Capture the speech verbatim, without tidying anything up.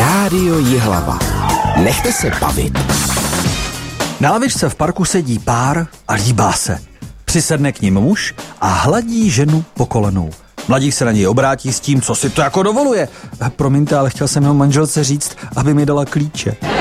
Rádio Jihlava. Nechte se bavit. Na lavičce v parku sedí pár a líbá se. Přisedne k ním muž a hladí ženu po kolenou. Mladík se na něj obrátí s tím, co si to jako dovoluje. Promiňte, ale chtěl jsem jeho manželce říct, aby mi dala klíče.